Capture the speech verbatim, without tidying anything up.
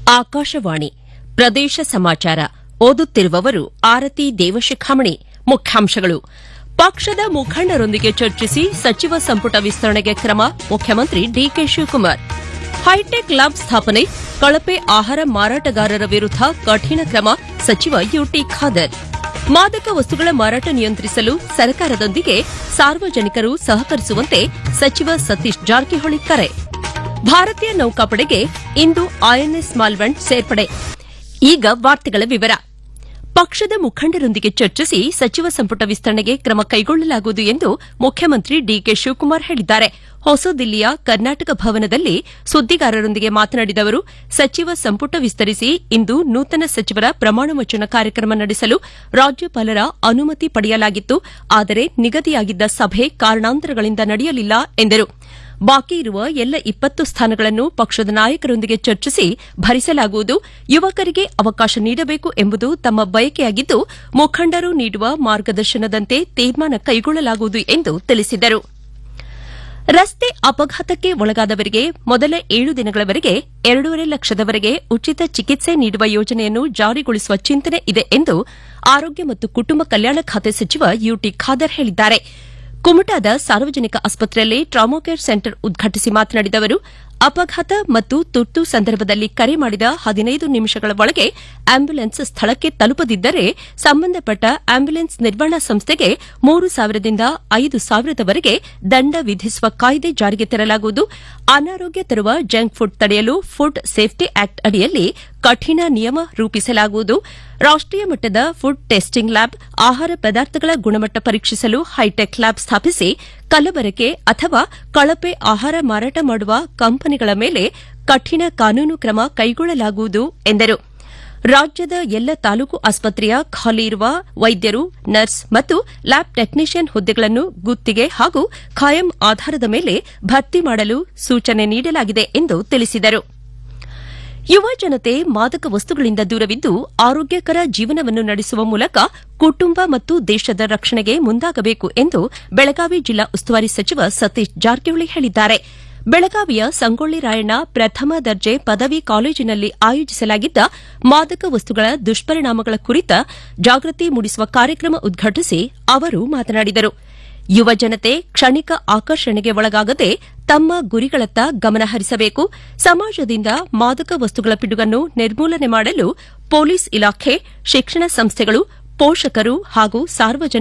ಆಕಾಶವಾಣಿ ಪ್ರದೇಶ ಸಮಾಚಾರ ಓದುತ್ತಿರುವವರು ಆರತಿ ದೇವಶಿಖಾಮಣಿ. ಮುಖ್ಯಾಂಶಗಳು: ಪಕ್ಷದ ಮುಖಂಡರೊಂದಿಗೆ ಚರ್ಚಿಸಿ ಸಚಿವ ಸಂಪುಟ ವಿಸ್ತರಣೆಗೆ ಕ್ರಮ, ಮುಖ್ಯಮಂತ್ರಿ ಡಿಕೆ ಶಿವಕುಮಾರ್. ಹೈಟೆಕ್ ಲ್ಯಾಬ್ ಸ್ಥಾಪನೆ, ಕಳಪೆ ಆಹಾರ ಮಾರಾಟಗಾರರ ವಿರುದ್ಧ ಕಠಿಣ ಕ್ರಮ, ಸಚಿವ ಯುಟಿ ಖಾದರ್. ಮಾದಕ ವಸ್ತುಗಳ ಮಾರಾಟ ನಿಯಂತ್ರಿಸಲು ಸರ್ಕಾರದೊಂದಿಗೆ ಸಾರ್ವಜನಿಕರು ಸಹಕರಿಸುವಂತೆ ಸಚಿವ ಸತೀಶ್ ಜಾರಕಿಹೊಳಿ ಕರೆ. ಭಾರತೀಯ ನೌಕಾಪಡೆಗೆ ಇಂದು ಐಎನ್ಎಸ್ ಮಾಲ್ವಂಡ್ ಸೇರ್ಪಡೆ. ಈಗ ವಾರ್ತೆಗಳ ವಿವರ. ಪಕ್ಷದ ಮುಖಂಡರೊಂದಿಗೆ ಚರ್ಚಿಸಿ ಸಚಿವ ಸಂಪುಟ ವಿಸ್ತರಣೆಗೆ ಕ್ರಮ ಕೈಗೊಳ್ಳಲಾಗುವುದು ಎಂದು ಮುಖ್ಯಮಂತ್ರಿ ಡಿಕೆ ಶಿವಕುಮಾರ್ ಹೇಳಿದ್ದಾರೆ. ಹೊಸದಿಲ್ಲಿಯ ಕರ್ನಾಟಕ ಭವನದಲ್ಲಿ ಸುದ್ದಿಗಾರರೊಂದಿಗೆ ಮಾತನಾಡಿದ ಅವರು, ಸಚಿವ ಸಂಪುಟ ವಿಸ್ತರಿಸಿ ಇಂದು ನೂತನ ಸಚಿವರ ಪ್ರಮಾಣ ವಚನ ಕಾರ್ಯಕ್ರಮ ನಡೆಸಲು ರಾಜ್ಯಪಾಲರ ಅನುಮತಿ ಪಡೆಯಲಾಗಿತ್ತು. ಆದರೆ ನಿಗದಿಯಾಗಿದ್ದ ಸಭೆ ಕಾರಣಾಂತರಗಳಿಂದ ನಡೆಯಲಿಲ್ಲ ಎಂದರು. ಬಾಕಿ ಇರುವ ಎಲ್ಲ ಇಪ್ಪತ್ತು ಸ್ಥಾನಗಳನ್ನು ಪಕ್ಷದ ನಾಯಕರೊಂದಿಗೆ ಚರ್ಚಿಸಿ ಭರಿಸಲಾಗುವುದು. ಯುವಕರಿಗೆ ಅವಕಾಶ ನೀಡಬೇಕು ಎಂಬುದು ತಮ್ಮ ಬಯಕೆಯಾಗಿದ್ದು, ಮುಖಂಡರು ನೀಡುವ ಮಾರ್ಗದರ್ಶನದಂತೆ ತೀರ್ಮಾನ ಕೈಗೊಳ್ಳಲಾಗುವುದು ಎಂದು ತಿಳಿಸಿದರು. ರಸ್ತೆ ಅಪಘಾತಕ್ಕೆ ಒಳಗಾದವರಿಗೆ ಮೊದಲ ಏಳು ದಿನಗಳವರೆಗೆ ಎರಡೂವರೆ ಲಕ್ಷದವರೆಗೆ ಉಚಿತ ಚಿಕಿತ್ಸೆ ನೀಡುವ ಯೋಜನೆಯನ್ನು ಜಾರಿಗೊಳಿಸುವ ಚಿಂತನೆ ಇದೆ ಎಂದು ಆರೋಗ್ಯ ಮತ್ತು ಕುಟುಂಬ ಕಲ್ಯಾಣ ಖಾತೆ ಸಚಿವ ಯುಟಿ ಖಾದರ್ ಹೇಳಿದ್ದಾರೆ. ಕುಮಟಾದ ಸಾರ್ವಜನಿಕ ಆಸ್ಪತ್ರೆಯಲ್ಲಿ ಟ್ರಾಮಾ ಕೇರ್ ಸೆಂಟರ್ ಉದ್ಘಾಟಿಸಿ ಮಾತನಾಡಿದ ಅವರು, ಅಪಘಾತ ಮತ್ತು ತುರ್ತು ಸಂದರ್ಭದಲ್ಲಿ ಕರೆ ಮಾಡಿದ ಹದಿನೈದು ನಿಮಿಷಗಳ ಒಳಗೆ ಆಂಬ್ಯುಲೆನ್ಸ್ ಸ್ಥಳಕ್ಕೆ ತಲುಪದಿದ್ದರೆ ಸಂಬಂಧಪಟ್ಟ ಆಂಬ್ಯುಲೆನ್ಸ್ ನಿರ್ವಹಣಾ ಸಂಸ್ಥೆಗೆ ಮೂರು ಸಾವಿರದಿಂದ ಐದು ಸಾವಿರದವರೆಗೆ ದಂಡ ವಿಧಿಸುವ ಕಾಯ್ದೆ ಜಾರಿಗೆ ತರಲಾಗುವುದು. ಅನಾರೋಗ್ಯ ತರುವ ಜಂಕ್ ಫುಡ್ ತಡೆಯಲು ಫುಡ್ ಸೇಫ್ಟಿ ಆಕ್ಟ್ ಅಡಿಯಲ್ಲಿ ಕಠಿಣ ನಿಯಮ ರೂಪಿಸಲಾಗುವುದು. ರಾಷ್ಟೀಯ ಮಟ್ಟದ ಫುಡ್ ಟೆಸ್ಟಿಂಗ್ ಲ್ಯಾಬ್, ಆಹಾರ ಪದಾರ್ಥಗಳ ಗುಣಮಟ್ಟ ಪರೀಕ್ಷಿಸಲು ಹೈಟೆಕ್ ಲ್ಯಾಬ್ ಸ್ಥಾಪಿಸಿ ಕಲಬೆರಕೆ ಅಥವಾ ಕಳಪೆ ಆಹಾರ ಮಾರಾಟ ಮಾಡುವ ಕಂಪನಿಗಳ ಮೇಲೆ ಕಠಿಣ ಕಾನೂನು ಕ್ರಮ ಕೈಗೊಳ್ಳಲಾಗುವುದು ಎಂದರು. ರಾಜ್ಯದ ಎಲ್ಲ ತಾಲೂಕು ಆಸ್ಪತ್ರೆಯ ಖಾಲಿ ಇರುವ ವೈದ್ಯರು, ನರ್ಸ್ ಮತ್ತು ಲ್ಯಾಬ್ ಟೆಕ್ನಿಷಿಯನ್ ಹುದ್ದೆಗಳನ್ನು ಗುತ್ತಿಗೆ ಹಾಗೂ ಖಾಯಂ ಆಧಾರದ ಮೇಲೆ ಭರ್ತಿ ಮಾಡಲು ಸೂಚನೆ ನೀಡಲಾಗಿದೆ ಎಂದು ತಿಳಿಸಿದರು. ಯುವ ಜನತೆ ಮಾದಕ ವಸ್ತುಗಳಿಂದ ದೂರವಿದ್ದು ಆರೋಗ್ಯಕರ ಜೀವನವನ್ನು ನಡೆಸುವ ಮೂಲಕ ಕುಟುಂಬ ಮತ್ತು ದೇಶದ ರಕ್ಷಣೆಗೆ ಮುಂದಾಗಬೇಕು ಎಂದು ಬೆಳಗಾವಿ ಜಿಲ್ಲಾ ಉಸ್ತುವಾರಿ ಸಚಿವ ಸತೀಶ್ ಜಾರಕಿಹೊಳಿ ಹೇಳಿದ್ದಾರೆ. ಬೆಳಗಾವಿಯ ಸಂಗೊಳ್ಳಿ ರಾಯಣ್ಣ ಪ್ರಥಮ ದರ್ಜೆ ಪದವಿ ಕಾಲೇಜಿನಲ್ಲಿ ಆಯೋಜಿಸಲಾಗಿದ್ದ ಮಾದಕ ವಸ್ತುಗಳ ದುಷ್ಪರಿಣಾಮಗಳ ಕುರಿತ ಜಾಗೃತಿ ಮೂಡಿಸುವ ಕಾರ್ಯಕ್ರಮ ಉದ್ಘಾಟಿಸಿ ಅವರು ಮಾತನಾಡಿದರು. ಯುವ ಜನತೆ ಕ್ಷಣಿಕ ಆಕರ್ಷಣೆಗೆ ಒಳಗಾಗದೆ ತಮ್ಮ ಗುರಿಗಳತ್ತ ಗಮನ ಹರಿಸಬೇಕು. ಸಮಾಜದಿಂದ ಮಾದಕ ವಸ್ತುಗಳ ಪಿಡುಗನ್ನು ನಿರ್ಮೂಲನೆ ಮಾಡಲು ಪೊಲೀಸ್ ಇಲಾಖೆ, ಶಿಕ್ಷಣ ಸಂಸ್ಥೆಗಳು, ಪೋಷಕರು ಹಾಗೂ ಸಾರ್ವಜನಿಕರು